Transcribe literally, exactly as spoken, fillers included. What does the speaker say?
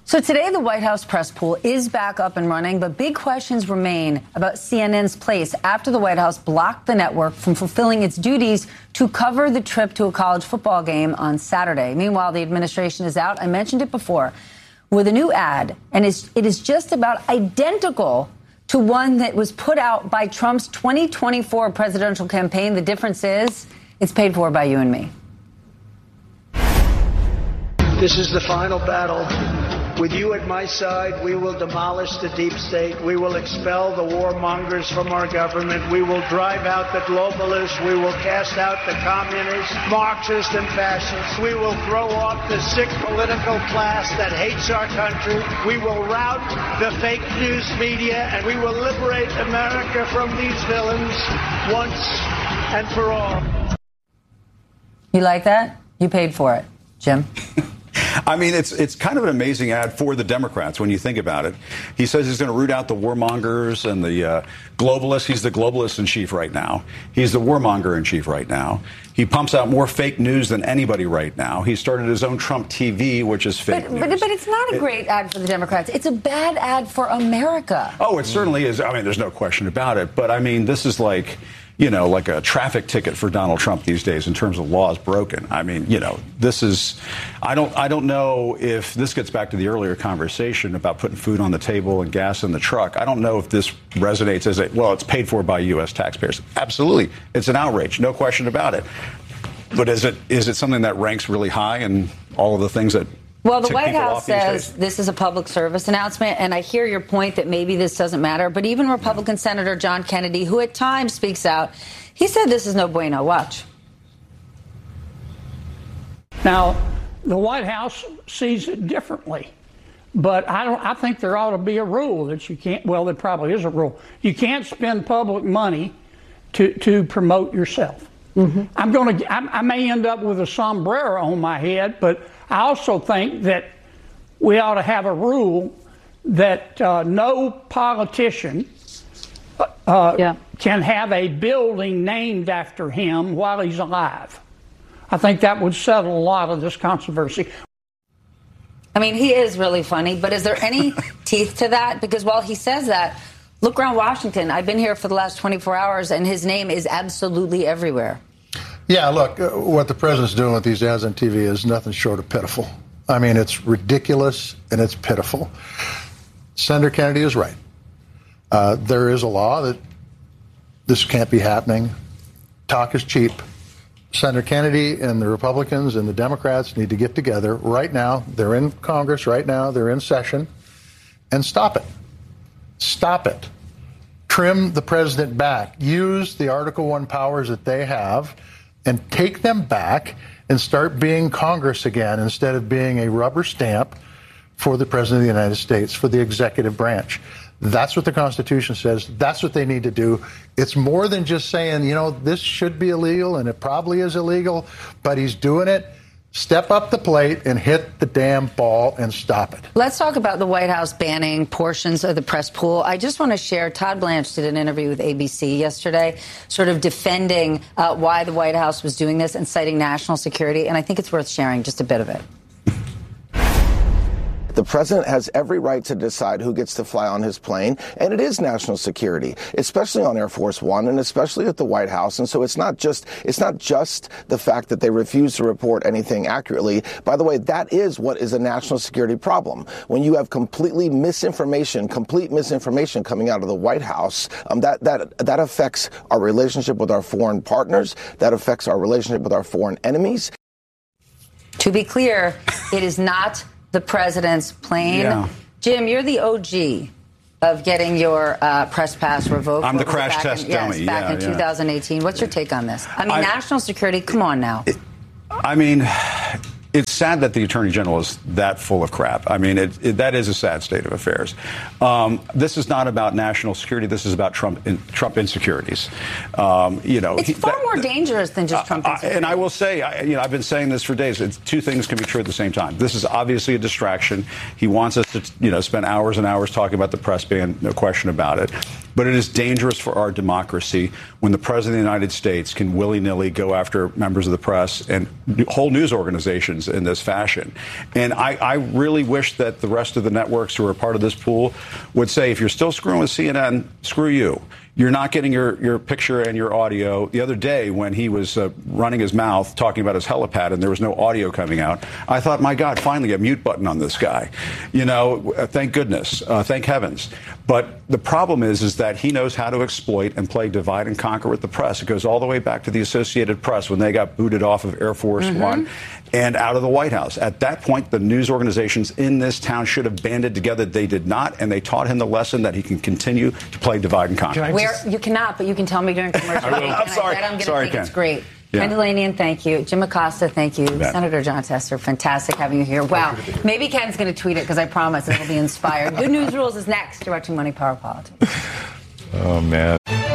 So today, the White House press pool is back up and running, but big questions remain about C N N's place after the White House blocked the network from fulfilling its duties to cover the trip to a college football game on Saturday. Meanwhile, the administration is out, I mentioned it before, with a new ad, and it is just about identical to one that was put out by Trump's twenty twenty-four presidential campaign. The difference is it's paid for by you and me. This is the final battle. With you at my side, we will demolish the deep state. We will expel the warmongers from our government. We will drive out the globalists. We will cast out the communists, Marxists, and fascists. We will throw off the sick political class that hates our country. We will rout the fake news media, and we will liberate America from these villains once and for all. You like that? You paid for it, Jim. I mean, it's it's kind of an amazing ad for the Democrats when you think about it. He says he's going to root out the warmongers and the uh, globalists. He's the globalist in chief right now. He's the warmonger in chief right now. He pumps out more fake news than anybody right now. He started his own Trump T V, which is fake but, news. But, but it's not a it, great ad for the Democrats. It's a bad ad for America. Oh, it certainly is. I mean, there's no question about it. But, I mean, this is like, you know, like a traffic ticket for Donald Trump these days in terms of laws broken. I mean, you know, this is I don't I don't know if this gets back to the earlier conversation about putting food on the table and gas in the truck. I don't know if this resonates as a, well, it's paid for by U S taxpayers. Absolutely. It's an outrage. No question about it. But is it is it something that ranks really high in all of the things that Well, the White House says this is a public service announcement, and I hear your point that maybe this doesn't matter. But even Republican yeah. Senator John Kennedy, who at times speaks out, he said this is no bueno. Watch. Now, the White House sees it differently, but I don't. I think there ought to be a rule that you can't. Well, there probably is a rule. You can't spend public money to to promote yourself. Mm-hmm. I'm going to. I may end up with a sombrero on my head, but I also think that we ought to have a rule that uh, no politician uh, yeah. can have a building named after him while he's alive. I think that would settle a lot of this controversy. I mean, he is really funny, but is there any teeth to that? Because while he says that, look around Washington. I've been here for the last twenty-four hours, and his name is absolutely everywhere. Yeah, look, uh, what the president's doing with these ads on T V is nothing short of pitiful. I mean, it's ridiculous and it's pitiful. Senator Kennedy is right. Uh, there is a law that this can't be happening. Talk is cheap. Senator Kennedy and the Republicans and the Democrats need to get together right now. They're in Congress right now. They're in session. And stop it. Stop it. Trim the president back. Use the Article One powers that they have and take them back and start being Congress again instead of being a rubber stamp for the President of the United States, for the executive branch. That's what the Constitution says. That's what they need to do. It's more than just saying, you know, this should be illegal, and it probably is illegal, but he's doing it. Step up the plate and hit the damn ball and stop it. Let's talk about the White House banning portions of the press pool. I just want to share, Todd Blanche did an interview with A B C yesterday, sort of defending uh, why the White House was doing this and citing national security, and I think it's worth sharing just a bit of it. The president has every right to decide who gets to fly on his plane, and it is national security, especially on Air Force One and especially at the White House. And so it's not just it's not just the fact that they refuse to report anything accurately. By the way, that is what is a national security problem. When you have completely misinformation, complete misinformation coming out of the White House, um, that that that affects our relationship with our foreign partners. That affects our relationship with our foreign enemies. To be clear, it is not the president's plane. Yeah. Jim, you're the O G of getting your uh, press pass revoked. I'm the crash test in, dummy. Yes, back yeah, in yeah. two thousand eighteen. What's your take on this? I mean, I, national security, come on now. It, I mean, it's sad that the attorney general is that full of crap. I mean, it, it, that is a sad state of affairs. Um, this is not about national security. This is about Trump in, Trump insecurities. Um, you know, it's he, far that, more dangerous than just Trump insecurities. Uh, and I will say, I, you know, I've been saying this for days. It's, two things can be true at the same time. This is obviously a distraction. He wants us to, you know, spend hours and hours talking about the press ban. No question about it. But it is dangerous for our democracy when the president of the United States can willy-nilly go after members of the press and whole news organizations in this this fashion. And I, I really wish that the rest of the networks who are part of this pool would say, if you're still screwing with C N N, screw you. You're not getting your, your picture and your audio. The other day when he was uh, running his mouth talking about his helipad and there was no audio coming out, I thought, my God, finally a mute button on this guy. You know, uh, thank goodness. Uh, thank heavens. But the problem is, is that he knows how to exploit and play divide and conquer with the press. It goes all the way back to the Associated Press when they got booted off of Air Force mm-hmm. One and out of the White House. At that point, the news organizations in this town should have banded together. They did not, and they taught him the lesson that he can continue to play divide and conquer. Where you cannot, but you can tell me during commercial break. I'm sorry. I bet I'm going to sorry, think Ken. it's great. Yeah. Ken Dilanian, thank you. Jim Acosta, thank you. Yeah. Senator John Tester, fantastic having you here. Wow. Maybe Ken's going to tweet it because I promise it'll be inspired. Good News Rules is next. You're watching Money, Power, Politics. Oh, man.